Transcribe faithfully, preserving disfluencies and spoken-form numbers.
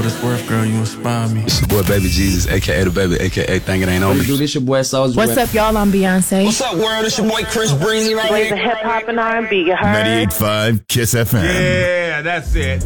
it's worth, girl, you inspire me. It's your boy Baby Jesus, a k a the Baby, a k a Think It Ain't On Me. Dude, this your boy Soulja. What's up, y'all? I'm Beyonce. What's up, world? It's your boy Chris Breezy right here. Hip hop and R and B, you heard? ninety-eight point five Kiss F M. Yeah, that's it.